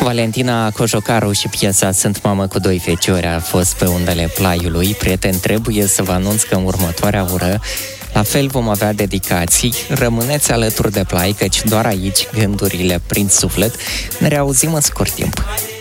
Valentina Cojocaru și piesa Sunt mamă cu doi feciori a fost pe undele Plaiului. Prieten, trebuie să vă anunț că în următoarea oră la fel vom avea dedicații. Rămâneți alături de Plai, căci doar aici gândurile prind suflet. Ne reauzim în scurt timp.